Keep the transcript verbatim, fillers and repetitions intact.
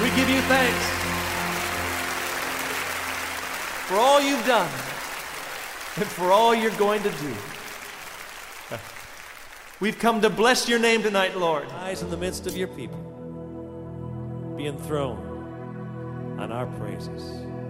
We give you thanks for all you've done and for all you're going to do. We've come to bless your name tonight, Lord. Eyes in the midst of your people. Be enthroned on our praises.